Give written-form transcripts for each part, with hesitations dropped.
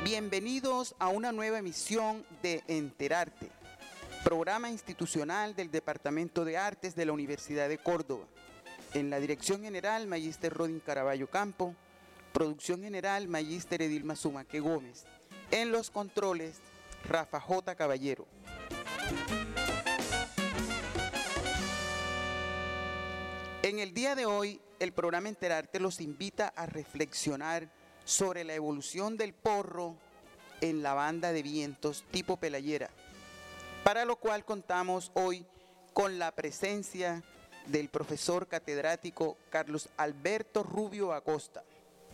Bienvenidos a una nueva emisión de Enterarte, programa institucional del Departamento de Artes de la Universidad de Córdoba. En la dirección general, Magíster Rodin Caraballo Campo. Producción general, Magíster Edilma Zumaque Gómez. En los controles, Rafa J. Caballero. En el día de hoy, el programa Enterarte los invita a reflexionar sobre la evolución del porro en la banda de vientos tipo Pelayera, para lo cual contamos hoy con la presencia del profesor catedrático Carlos Alberto Rubio Acosta.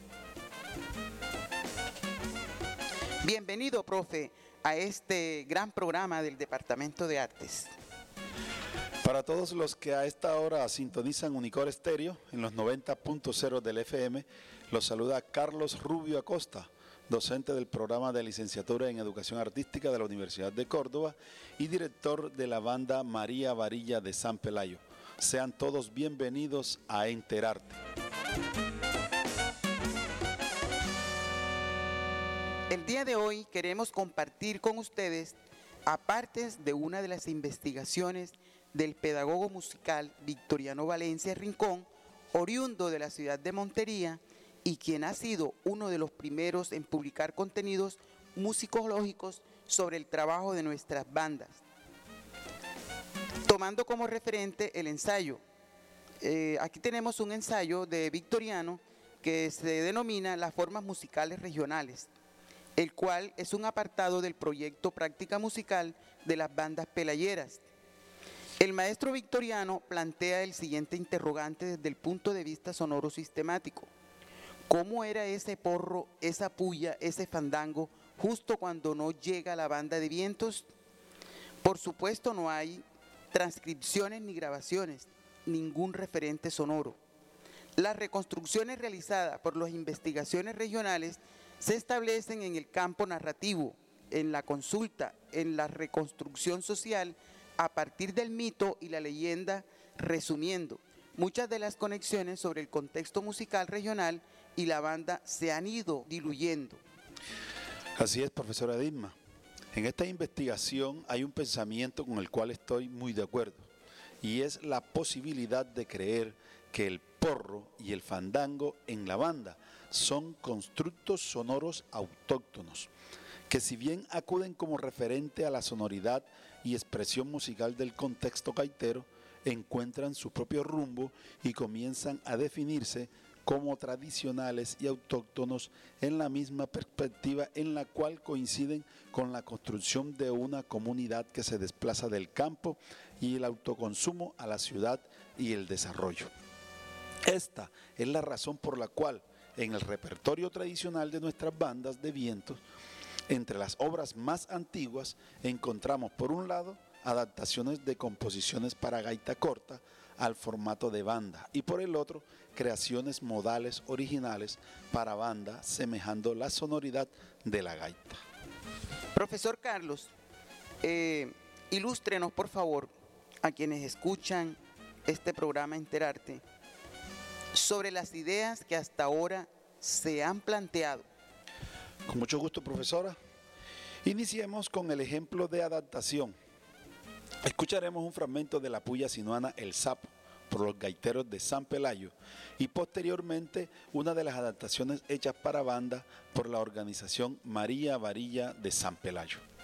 Bienvenido, profe, a este gran programa del Departamento de Artes. Para todos los que a esta hora sintonizan Unicor Estéreo en los 90.0 del FM, los saluda Carlos Rubio Acosta, docente del programa de licenciatura en Educación Artística de la Universidad de Córdoba y director de la banda María Varilla de San Pelayo. Sean todos bienvenidos a Enterarte. El día de hoy queremos compartir con ustedes apartes de una de las investigaciones del pedagogo musical Victoriano Valencia Rincón, oriundo de la ciudad de Montería y quien ha sido uno de los primeros en publicar contenidos musicológicos sobre el trabajo de nuestras bandas, tomando como referente el ensayo. Aquí tenemos un ensayo de Victoriano que se denomina Las formas musicales regionales, el cual es un apartado del proyecto Práctica Musical de las bandas pelayeras. El maestro Victoriano plantea el siguiente interrogante desde el punto de vista sonoro sistemático. ¿Cómo era ese porro, esa puya, ese fandango, justo cuando no llega la banda de vientos? Por supuesto no hay transcripciones ni grabaciones, ningún referente sonoro. Las reconstrucciones realizadas por las investigaciones regionales se establecen en el campo narrativo, en la consulta, en la reconstrucción social, a partir del mito y la leyenda, resumiendo. Muchas de las conexiones sobre el contexto musical regional y la banda se han ido diluyendo. Así es, profesora Edilma. En esta investigación hay un pensamiento con el cual estoy muy de acuerdo, y es la posibilidad de creer que el porro y el fandango en la banda son constructos sonoros autóctonos, que si bien acuden como referente a la sonoridad y expresión musical del contexto gaitero, encuentran su propio rumbo y comienzan a definirse como tradicionales y autóctonos en la misma perspectiva en la cual coinciden con la construcción de una comunidad que se desplaza del campo y el autoconsumo a la ciudad y el desarrollo. Esta es la razón por la cual en el repertorio tradicional de nuestras bandas de vientos, entre las obras más antiguas encontramos por un lado adaptaciones de composiciones para gaita corta al formato de banda y por el otro creaciones modales originales para banda semejando la sonoridad de la gaita. Profesor Carlos, ilústrenos por favor a quienes escuchan este programa Enterarte sobre las ideas que hasta ahora se han planteado. Con mucho gusto, profesora. Iniciemos con el ejemplo de adaptación. Escucharemos un fragmento de la puya sinuana El Sapo por los gaiteros de San Pelayo y posteriormente una de las adaptaciones hechas para banda por la organización María Varilla de San Pelayo.